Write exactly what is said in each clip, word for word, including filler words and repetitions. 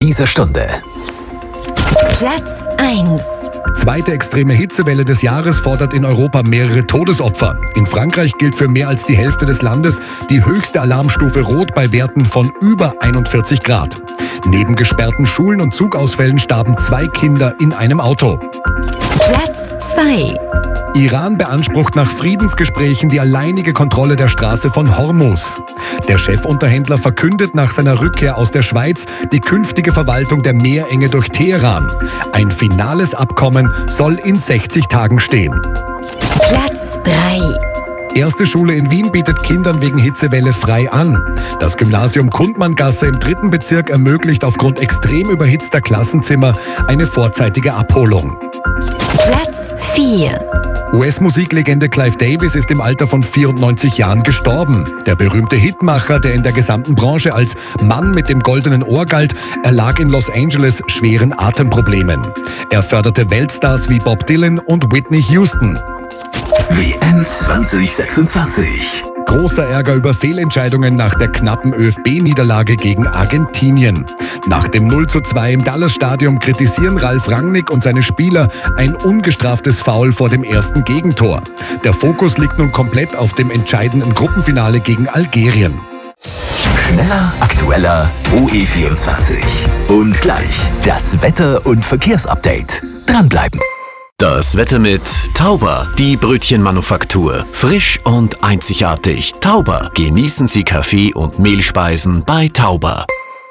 dieser Stunde. Platz eins. Zweite extreme Hitzewelle des Jahres fordert in Europa mehrere Todesopfer. In Frankreich gilt für mehr als die Hälfte des Landes die höchste Alarmstufe Rot bei Werten von über einundvierzig Grad. Neben gesperrten Schulen und Zugausfällen starben zwei Kinder in einem Auto. Platz zwei. Iran beansprucht nach Friedensgesprächen die alleinige Kontrolle der Straße von Hormuz. Der Chefunterhändler verkündet nach seiner Rückkehr aus der Schweiz die künftige Verwaltung der Meerenge durch Teheran. Ein finales Abkommen soll in sechzig Tagen stehen. Platz drei. Erste Schule in Wien bietet Kindern wegen Hitzewelle frei an. Das Gymnasium Kundmanngasse im dritten Bezirk ermöglicht aufgrund extrem überhitzter Klassenzimmer eine vorzeitige Abholung. Platz vier. U S-Musiklegende Clive Davis ist im Alter von vierundneunzig Jahren gestorben. Der berühmte Hitmacher, der in der gesamten Branche als Mann mit dem goldenen Ohr galt, erlag in Los Angeles schweren Atemproblemen. Er förderte Weltstars wie Bob Dylan und Whitney Houston. W M zwanzig sechsundzwanzig. Großer Ärger über Fehlentscheidungen nach der knappen Ö F B-Niederlage gegen Argentinien. Nach dem null zu zwei im Dallas-Stadion kritisieren Ralf Rangnick und seine Spieler ein ungestraftes Foul vor dem ersten Gegentor. Der Fokus liegt nun komplett auf dem entscheidenden Gruppenfinale gegen Algerien. Schneller, aktueller, O E vierundzwanzig. Und gleich das Wetter- und Verkehrsupdate. Dranbleiben. Das Wetter mit Tauber, die Brötchenmanufaktur. Frisch und einzigartig. Tauber. Genießen Sie Kaffee und Mehlspeisen bei Tauber.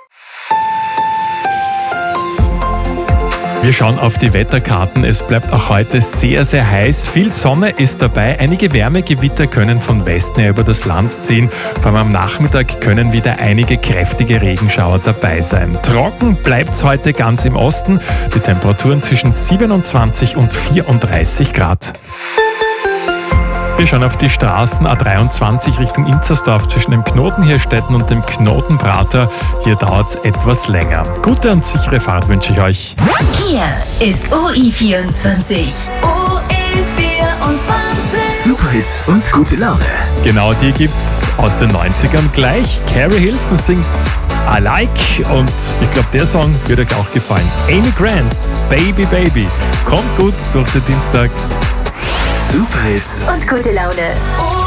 Wir schauen auf die Wetterkarten. Es bleibt auch heute sehr, sehr heiß. Viel Sonne ist dabei. Einige Wärmegewitter können von Westen her über das Land ziehen. Vor allem am Nachmittag können wieder einige kräftige Regenschauer dabei sein. Trocken bleibt es heute ganz im Osten. Die Temperaturen zwischen siebenundzwanzig und vierunddreißig Grad. Wir schauen auf die Straßen A dreiundzwanzig Richtung Inzersdorf zwischen dem Knotenhirstetten und dem Knotenprater. Hier dauert es etwas länger. Gute und sichere Fahrt wünsche ich euch. Hier ist O E vierundzwanzig. O E vierundzwanzig. Superhits und gute Laune. Genau, die gibt's aus den neunzigern gleich. Carrie Hilson singt I Like und ich glaube, der Song wird euch auch gefallen. Amy Grant, Baby Baby. Kommt gut durch den Dienstag. Superhits Und gute Laune.